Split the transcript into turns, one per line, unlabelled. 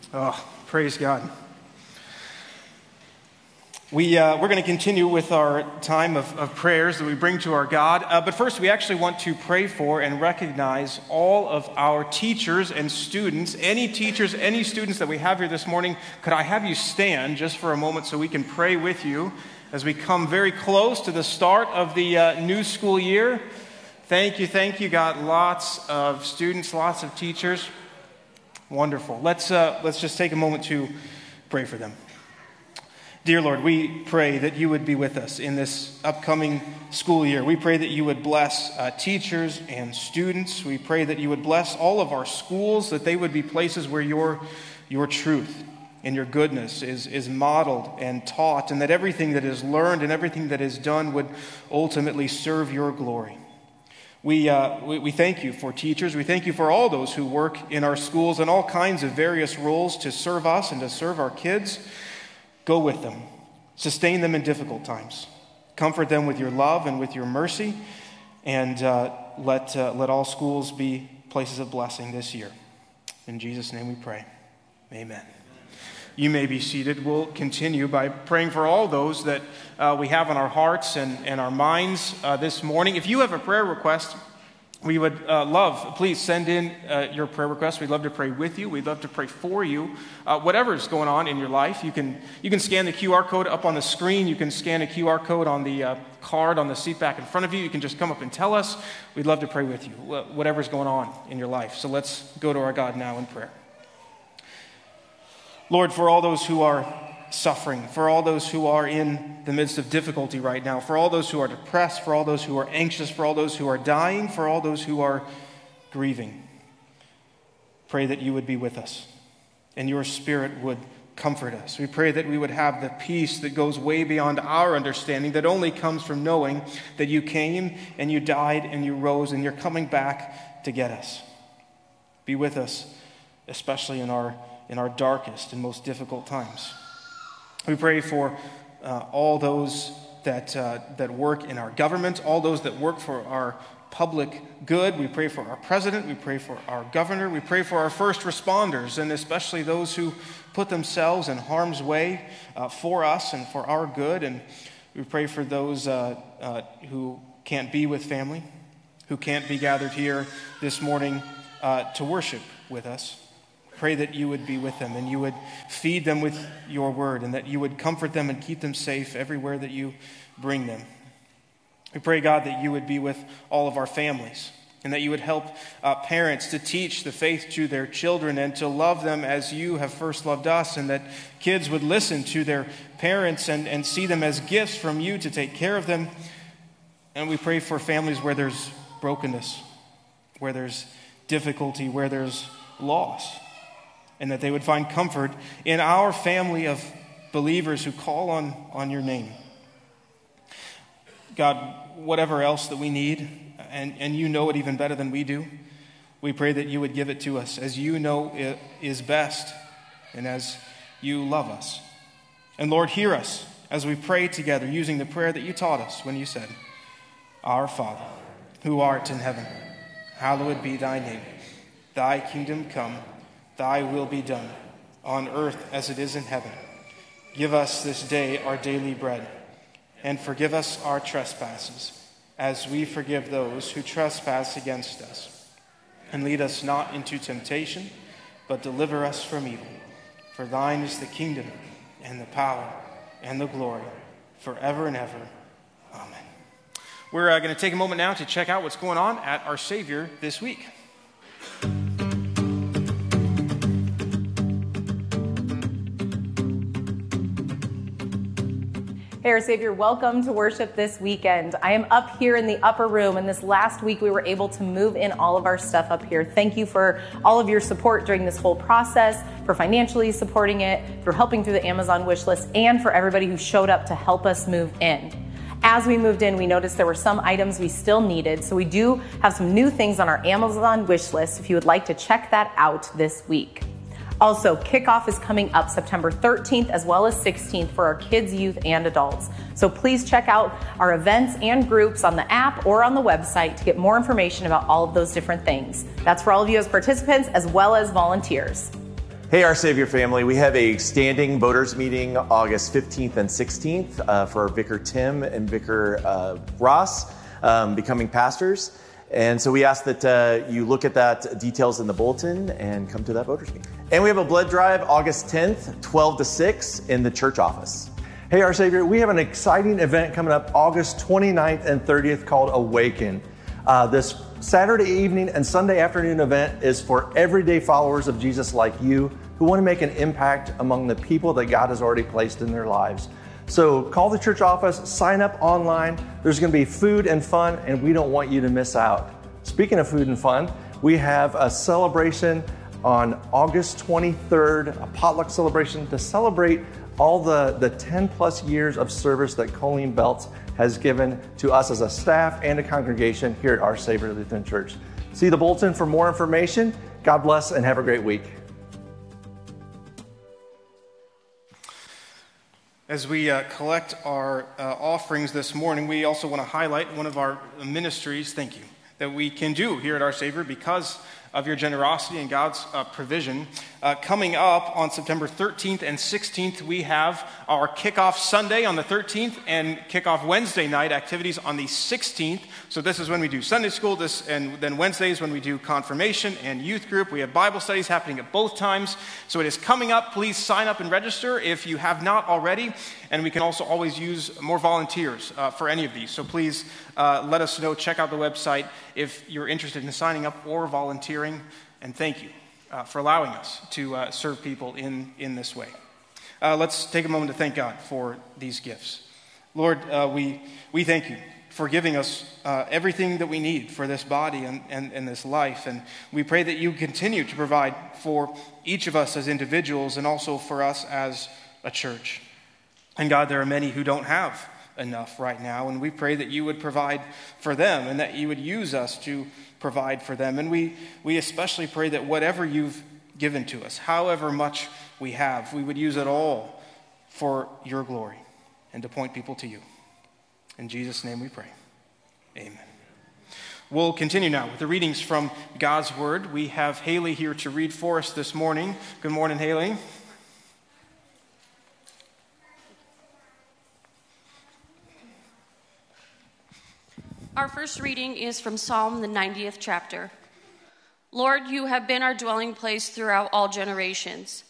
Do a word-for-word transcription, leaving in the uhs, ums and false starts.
Oh, praise God. We, uh, we're going to continue with our time of, of prayers that we bring to our God. Uh, but first, we actually want to pray for and recognize all of our teachers and students. Any teachers, any students that we have here this morning, could I have you stand just for a moment so we can pray with you as we come very close to the start of the uh, new school year. Thank you, thank you. Got lots of students, lots of teachers. Wonderful. Let's uh, let's just take a moment to pray for them. Dear Lord, we pray that you would be with us in this upcoming school year. We pray that you would bless uh, teachers and students. We pray that you would bless all of our schools, that they would be places where your your truth and your goodness is, is modeled and taught, and that everything that is learned and everything that is done would ultimately serve your glory. We, uh, we we thank you for teachers. We thank you for all those who work in our schools in all kinds of various roles to serve us and to serve our kids. Go with them. Sustain them in difficult times. Comfort them with your love and with your mercy. And uh, let, uh, let all schools be places of blessing this year. In Jesus' name we pray. Amen. You may be seated. We'll continue by praying for all those that uh, we have on our hearts and, and our minds uh, this morning. If you have a prayer request, we would uh, love, please send in uh, your prayer request. We'd love to pray with you. We'd love to pray for you. Uh, whatever is going on in your life, you can you can scan the Q R code up on the screen. You can scan a Q R code on the uh, card on the seat back in front of you. You can just come up and tell us. We'd love to pray with you, whatever's going on in your life. So let's go to our God now in prayer. Lord, for all those who are suffering, for all those who are in the midst of difficulty right now, for all those who are depressed, for all those who are anxious, for all those who are dying, for all those who are grieving, pray that you would be with us and your Spirit would comfort us. We pray that we would have the peace that goes way beyond our understanding, that only comes from knowing that you came and you died and you rose and you're coming back to get us. Be with us, especially in our in our darkest and most difficult times. We pray for uh, all those that uh, that work in our government, all those that work for our public good. We pray for our president. We pray for our governor. We pray for our first responders, and especially those who put themselves in harm's way uh, for us and for our good. And we pray for those uh, uh, who can't be with family, who can't be gathered here this morning uh, to worship with us. Pray that you would be with them and you would feed them with your word and that you would comfort them and keep them safe everywhere that you bring them. We pray, God, that you would be with all of our families and that you would help uh, parents to teach the faith to their children and to love them as you have first loved us, and that kids would listen to their parents and, and see them as gifts from you to take care of them. And we pray for families where there's brokenness, where there's difficulty, where there's loss, and that they would find comfort in our family of believers who call on, on your name. God, whatever else that we need, and, and you know it even better than we do, we pray that you would give it to us as you know it is best and as you love us. And Lord, hear us as we pray together using the prayer that you taught us when you said, Our Father, who art in heaven, hallowed be thy name. Thy kingdom come. Thy will be done, on earth as it is in heaven. Give us this day our daily bread, and forgive us our trespasses, as we forgive those who trespass against us. And lead us not into temptation, but deliver us from evil. For thine is the kingdom, and the power, and the glory, forever and ever. Amen. We're uh, going to take a moment now to check out what's going on at Our Savior this week.
Hey, Our Savior, welcome to worship this weekend. I am up here in the upper room, and this last week we were able to move in all of our stuff up here. Thank you for all of your support during this whole process, for financially supporting it, for helping through the Amazon wish list, and for everybody who showed up to help us move in. As we moved in, we noticed there were some items we still needed, so we do have some new things on our Amazon wish list if you would like to check that out this week. Also, kickoff is coming up September thirteenth as well as sixteenth for our kids, youth, and adults. So please check out our events and groups on the app or on the website to get more information about all of those different things. That's for all of you as participants as well as volunteers.
Hey, Our Savior family. We have a standing voters meeting August fifteenth and sixteenth uh, for Vicar Tim and Vicar uh, Ross um, becoming pastors. And so we ask that uh, you look at that details in the bulletin and come to that voters meeting. And we have a blood drive August tenth, twelve to six in the church office.
Hey, Our Savior, we have an exciting event coming up August twenty-ninth and thirtieth called Awaken. Uh, this Saturday evening and Sunday afternoon event is for everyday followers of Jesus like you who want to make an impact among the people that God has already placed in their lives. So call the church office, sign up online. There's going to be food and fun, and we don't want you to miss out. Speaking of food and fun, we have a celebration on August twenty-third, a potluck celebration to celebrate all the, the ten plus years of service that Colleen Belts has given to us as a staff and a congregation here at Our Savior Lutheran Church. See the bulletin for more information. God bless and have a great week.
As we uh, collect our uh, offerings this morning, we also want to highlight one of our ministries, thank you, that we can do here at Our Savior because of your generosity and God's uh, provision. Uh, coming up on September thirteenth and sixteenth, we have our kickoff Sunday on the thirteenth and kickoff Wednesday night activities on the sixteenth. So this is when we do Sunday school, this, and then Wednesdays when we do confirmation and youth group. We have Bible studies happening at both times. So it is coming up. Please sign up and register if you have not already. And we can also always use more volunteers uh, for any of these. So please uh, let us know. Check out the website if you're interested in signing up or volunteering. And thank you uh, for allowing us to uh, serve people in, in this way. Uh, let's take a moment to thank God for these gifts. Lord, uh, we, we thank you for giving us uh, everything that we need for this body and, and, and this life. And we pray that you continue to provide for each of us as individuals and also for us as a church. And God, there are many who don't have enough right now, and we pray that you would provide for them and that you would use us to provide for them. And we, we especially pray that whatever you've given to us, however much we have, we would use it all for your glory and to point people to you. In Jesus' name we pray. Amen. We'll continue now with the readings from God's Word. We have Haley here to read for us this morning. Good morning, Haley.
Our first reading is from Psalm, the ninetieth chapter. Lord, you have been our dwelling place throughout all generations.